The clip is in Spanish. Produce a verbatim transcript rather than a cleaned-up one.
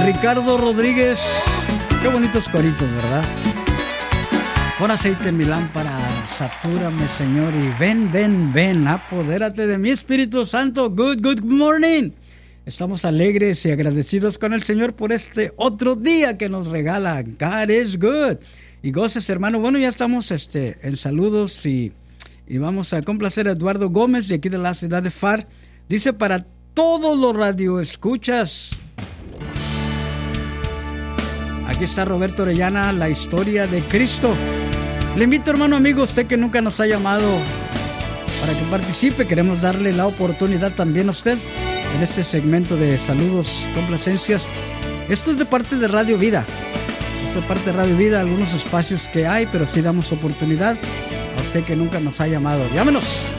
Ricardo Rodríguez. Qué bonitos coritos, ¿verdad? Pon aceite en mi lámpara, satúrame, Señor, y ven, ven, ven, apodérate de mi Espíritu Santo. Good, good morning. Estamos alegres y agradecidos con el Señor por este otro día que nos regala. God is good. Y goces, hermano. Bueno, ya estamos este, en saludos y, y vamos a complacer a Eduardo Gómez de aquí de la ciudad de F A R. Dice para todos los radioescuchas. Aquí está Roberto Orellana, la historia de Cristo. Le invito, hermano amigo, usted que nunca nos ha llamado para que participe. Queremos darle la oportunidad también a usted en este segmento de saludos, complacencias. Esto es de parte de Radio Vida. Esto es de parte de Radio Vida, algunos espacios que hay, pero sí damos oportunidad a usted que nunca nos ha llamado. Llámenos.